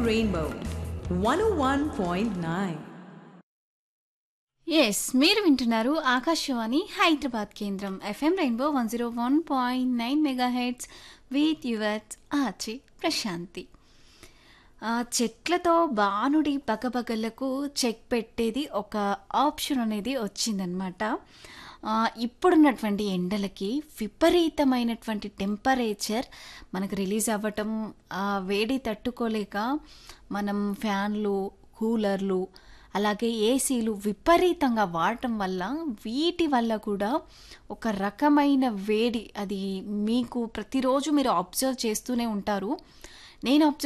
Rainbow 101.9. Yes మీరు వింటున్నారు ఆకాశవాణి హైదరాబాద్ కేంద్రం FM rainbow 101.9 mega heads with your ఆచి ప్రశాంతి. చెట్లతో బానుడి పగపగలకు చెక్ పెట్టేది ఒక ఆప్షన్ అనేది వచ్చిందనమాట. ఇప్పుడున్నటువంటి ఎండలకి విపరీతమైనటువంటి టెంపరేచర్ మనకు రిలీజ్ అవ్వటం, వేడి తట్టుకోలేక మనం ఫ్యాన్లు, కూలర్లు, అలాగే ఏసీలు విపరీతంగా వాడటం వల్ల వీటి వల్ల కూడా ఒక రకమైన వేడి అది మీకు ప్రతిరోజు మీరు అబ్జర్వ్ చేస్తూనే ఉంటారు. నేను